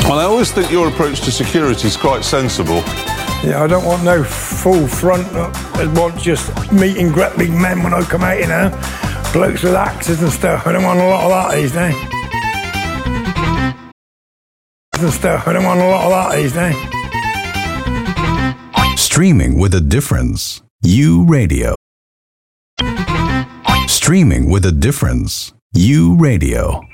Well, I always think your approach to security is quite sensible. Yeah, I don't want no full front. I want just meeting grappling men when I come out, you know. Blokes with axes and stuff. I don't want a lot of that these days. I don't want a lot of that these days. Streaming with a difference. U Radio. Streaming with a difference. U Radio.